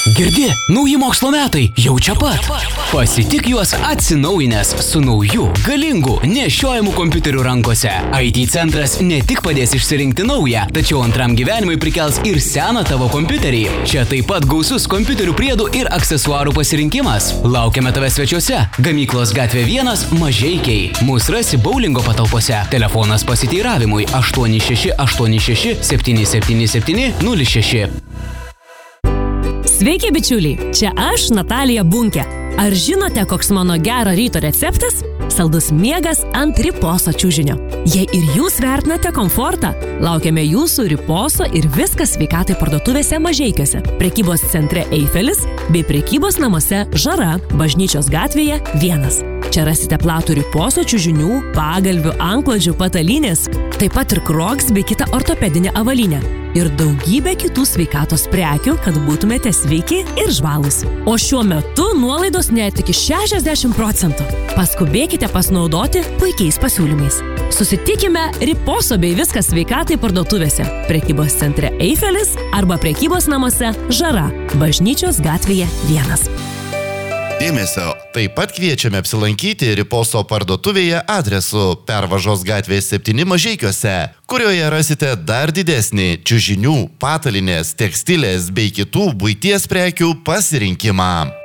Girdi, nauji mokslo metai jau čia pat. Pasitik juos atsinaujinęs su nauju, galingu, nešiojamu kompiuteriu rankose. IT centras ne tik padės išsirinkti naują, tačiau antram gyvenimui prikels ir seną tavo kompiuterį. Čia taip pat gausus kompiuterių priedų ir aksesuarų pasirinkimas. Laukiame tave svečiuose. Gamyklos gatvė 1 Mažeikiai. Mūsų rasi boulingo patalpose. Telefonas pasiteiravimui 8686 777 06. Sveiki, bičiuliai! Čia aš, Natalija Bunkė. Ar žinote, koks mano gero ryto receptas? Saldus miegas ant riposo čiužinio. Jei ir jūs vertinate komfortą, laukiame jūsų riposo ir viskas sveikatai parduotuvėse Mažeikiuose, prekybos centre Eifelis bei prekybos namuose Žara, Bažnyčios gatvėje 1. Čia rasite platų riposo čiužinių, pagalvių, antklodžių, patalynės, taip pat ir Crocs bei kitą ortopedinę avalynę. Ir daugybė kitų sveikatos prekių, kad būtumėte sveiki ir žvalūs. O šiuo metu nuolaidos net iki 60%. Paskubėkite pasinaudoti puikiais pasiūlymais. Susitikime riposo bei viskas sveikatai parduotuvėse, prekybos centre Eifelis arba prekybos namuose Žara, Bažnyčios gatvėje 1. Dėmesio, taip pat kviečiame apsilankyti riposo parduotuvėje adresu Pervažos gatvės 7 Mažeikiuose, kurioje rasite dar didesnį čiužinių, patalinės, tekstilės bei kitų buities prekių pasirinkimą.